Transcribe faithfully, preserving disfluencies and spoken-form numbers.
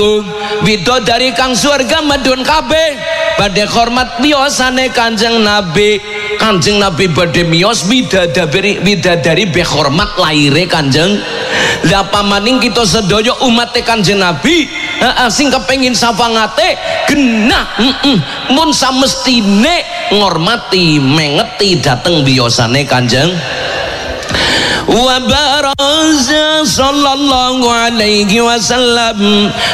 widodari kang surga medun kabeh badhe hormat miyosane Kanjeng Nabi. Kanjeng Nabi badhe miyos widadari widadari be hormat laire Kanjeng. Lah pamaning kita sedaya umat Kanjeng Nabi heeh sing kepengin safangate genah heeh mun samestine ngormati mengeti dateng biyosane Kanjeng wa baraza sallallahu alaihi wasallam